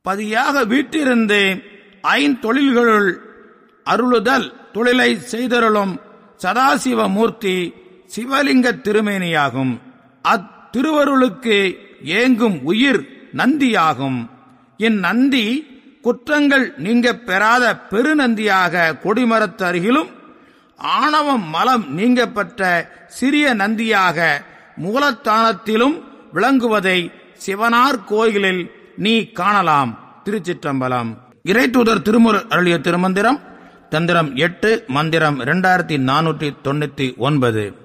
பதியாக வீட்டிலிருந்து ஐந்தொழில்களுள் அருளுதல் தொழிலை செய்தருளும் சதாசிவமூர்த்தி சிவலிங்க திருமேனியாகும். அத்திருவருளுக்கு ஏங்கும் உயிர் நந்தியாகும். இந்நந்தி குற்றங்கள் நீங்க பெறாத பெருநந்தியாக கொடிமரத்து அருகிலும், ஆணவம் மலம் நீங்க பெற்ற சிறிய நந்தியாக மூலத்தானத்திலும் விளங்குவதை சிவனார் கோயிலில் நீ காணலாம். திருச்சிற்றம்பலம். இறைத்தூதர் திருமுருகர் அருளிய திருமந்திரம் தந்திரம் 8 மந்திரம் 2499.